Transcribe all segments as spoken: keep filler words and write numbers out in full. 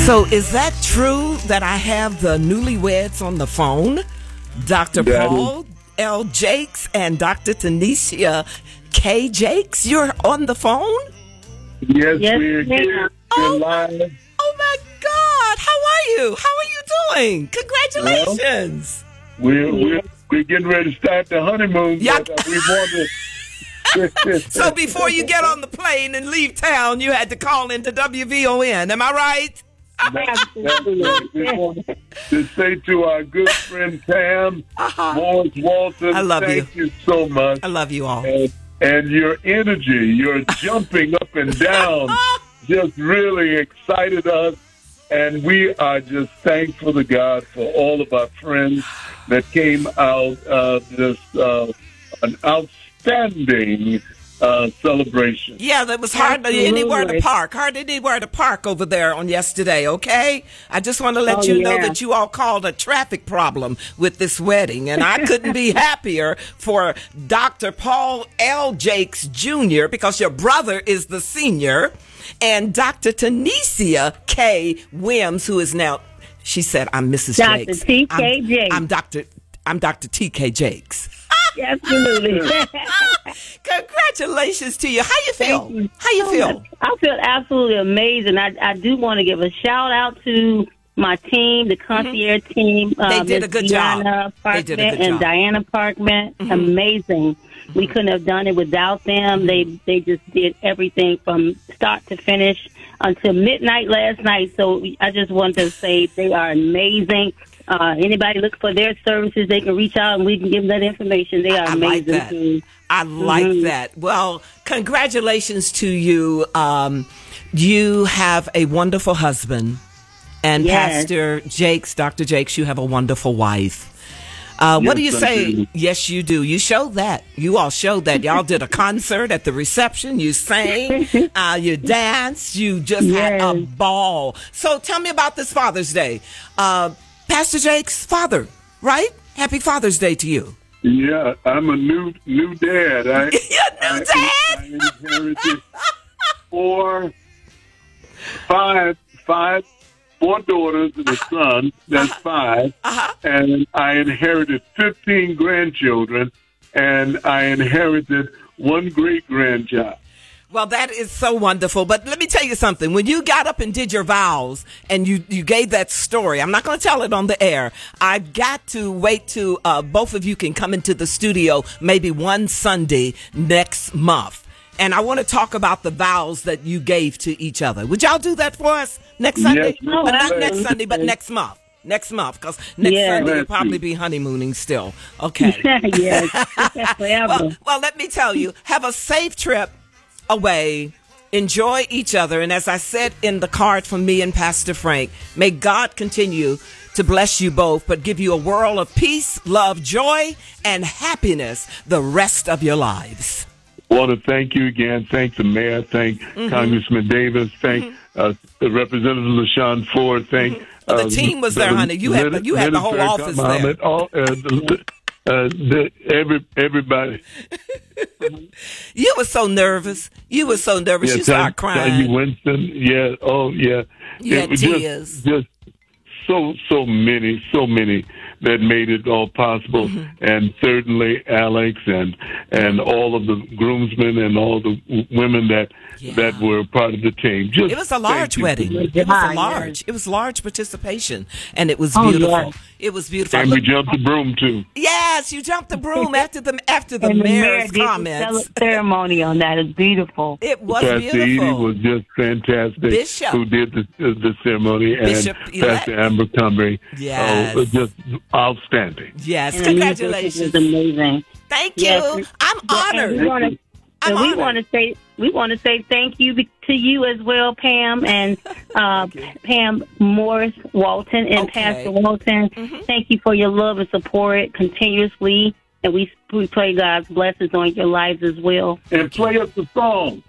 So is that true that I have the newlyweds on the phone? Doctor That Paul L. Jakes and Doctor Tanisha K. Jakes? You're on the phone? Yes, Yes, we're ma'am. here. Oh, We're live. Oh my God. How are you? How are you doing? Congratulations. We're, we're, we're getting ready to start the honeymoon. Yeah. But, uh, we want to. So before you get on the plane and leave town, you had to call into W V O N. Am I right? Absolutely. We want to say to our good friend Pam, Uh-huh. Morris Walton, I love thank you. so much. I love you all. And, and your energy, your jumping up and down, just really excited us. And we are just thankful to God for all of our friends that came out. Uh, just uh, an outstanding uh, celebration. Yeah, that was hardly Absolutely. anywhere to park. Hardly anywhere to park over there on yesterday, okay? I just want to let Oh, you know yeah. that you all called a traffic problem with this wedding, and I couldn't be happier for Doctor Paul L. Jakes Junior because your brother is the senior, and Doctor Tanisha K. Wims, who is now, she said, I'm Missus Doctor Jakes. T K I'm- Jakes. I'm Doctor I'm Doctor T K Jakes. Absolutely. Congratulations to you. How you feel? Thank you. How you feel? I feel absolutely amazing. I, I do want to give a shout out to my team, the concierge team. Mm-hmm. They uh, did a Miss good job. Deanna They did a Parkman good and job. Diana Parkman. Mm-hmm. Amazing. We couldn't have done it without them. They they just did everything from start to finish until midnight last night. So I just want to say they are amazing. Uh, anybody look for their services, they can reach out and we can give them that information. They are I like amazing. that. team. I like Mhm. that. Well, congratulations to you. Um, you have a wonderful husband, and Yes. Pastor Jakes, Doctor Jakes, you have a wonderful wife. Uh, what do you Yes, I say? do. Yes, you do. You showed that. You all showed that. Y'all did a concert at the reception. You sang. Uh, you danced. You just had a Yes. ball. So tell me about this Father's Day. Uh, Pastor Jakes' father, right? Happy Father's Day to you. Yeah, I'm a new new dad. I, You're a new I, dad? I inherited four, five, five, four daughters and a son. That's five. Uh-huh. And I inherited fifteen grandchildren, and I inherited one great grandchild. Well, that is so wonderful. But let me tell you something. When you got up and did your vows and you, you gave that story, I'm not going to tell it on the air. I've got to wait till uh, both of you can come into the studio maybe one Sunday next month. And I want to talk about the vows that you gave to each other. Would y'all do that for us next Sunday? Yes, but not absolutely. next Sunday, but next month. Next month, because next Yeah. Sunday you'll Let's probably see. be honeymooning still. Okay. Yes. Forever. Well, well, let me tell you, have a safe trip away. Enjoy each other. And as I said in the card from me and Pastor Frank, may God continue to bless you both, but give you a world of peace, love, joy, and happiness the rest of your lives. Want to thank you again. Thank the mayor. Thank Mm-hmm. Congressman Davis. Thank uh, the Representative LaShawn Ford. Thank Well, the uh, team was there, honey. You had the- you had the whole Minister office Muhammad, there. All, uh, the, uh, the, every, everybody. You were so nervous. You were so nervous. you started Tanya crying. Winston. Yeah. Oh, yeah. You It had was tears. Just, just so, so many, so many that made it all possible. Mm-hmm. And certainly Alex and, and all of the groomsmen and all the w- women that, Yeah. that were part of the team. Just It was a thank large you. wedding. It was Yeah, a large. It was large participation, and it was Oh, beautiful. yeah. It was beautiful. And we jumped the broom, too. Yes, you jumped the broom after the after the And the mayor mayor's did the comments. cele- ceremony on that. It's beautiful. It was Pastor Edie beautiful. was just fantastic. Bishop. Who did the, the ceremony. Bishop and elect. Pastor Amber Cumbry. Yes. Oh, just outstanding. Yes, And the music congratulations. was amazing. Thank you. Yes. I'm And we honored. want to. I'm And we honored. want to say we want to say thank you be- to you as well, Pam and uh, Pam Morris Walton and Okay. Pastor Walton. Thank you for your love and support continuously, and we we pray God's blessings on your lives as well. And play us the song.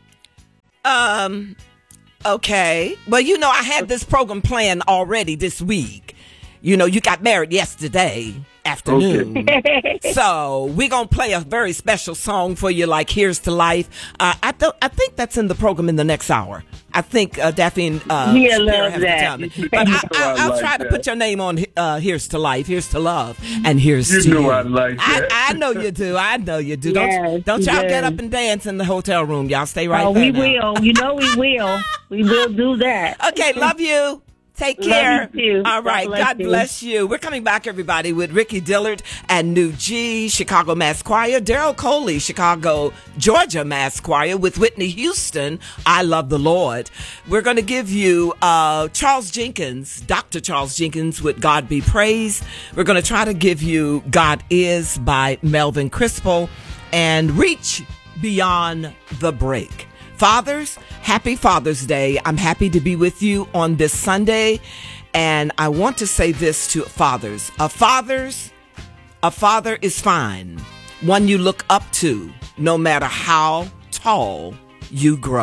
Um, okay. Well, you know, I had this program planned already this week. You know, you got married yesterday afternoon. Okay. So we're going to play a very special song for you, like Here's to Life. Uh, I, th- I think that's in the program in the next hour. I think uh, Daffy and uh, Yeah, Shakira love have to that. tell me. But I, I, I'll like try to that. put your name on uh, Here's to Life, Here's to Love, and Here's You to know You. I like that. I, I know you do. I know you do. Don't, Yes, don't y'all yes. get up and dance in the hotel room. Y'all stay right Oh, there we now. will. You know we will. We will do that. Okay, love you. Take Love care. you too. All right. God God bless you. bless you. We're coming back, everybody, with Ricky Dillard and New G, Chicago Mass Choir, Daryl Coley, Chicago, Georgia Mass Choir, with Whitney Houston, I Love the Lord. We're going to give you uh, Charles Jenkins, Doctor Charles Jenkins, with God Be Praised. We're going to try to give you God Is by Melvin Crispo, and Reach Beyond the Break. Fathers, happy Father's Day. I'm happy to be with you on this Sunday. And I want to say this to fathers. A father's, a father is fine. One you look up to, no matter how tall you grow.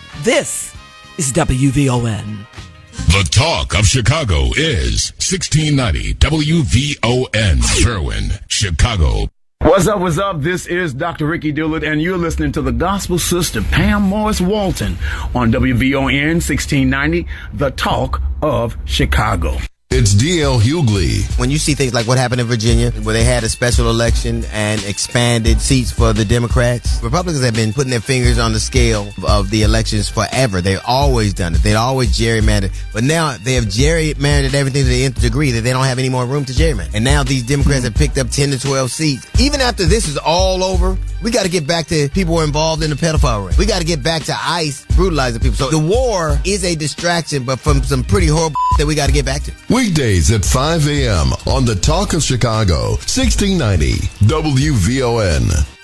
This is W V O N. The talk of Chicago is sixteen ninety W V O N. Berwyn, Chicago. What's up, what's up? This is Doctor Ricky Dillard, and you're listening to the Gospel Sister Pam Morris Walton on W V O N sixteen ninety, The Talk of Chicago. It's D L Hughley. When you see things like what happened in Virginia, where they had a special election and expanded seats for the Democrats, Republicans have been putting their fingers on the scale of the elections forever. They've always done it. They'd always gerrymandered. But now they have gerrymandered everything to the nth degree that they don't have any more room to gerrymander. And now these Democrats have picked up ten to twelve seats. Even after this is all over, we got to get back to people who are involved in the pedophile ring. We got to get back to ICE brutalizing people. So the war is a distraction, but from some pretty horrible that we got to get back to. Weekdays at five a.m. on The Talk of Chicago, sixteen ninety W V O N.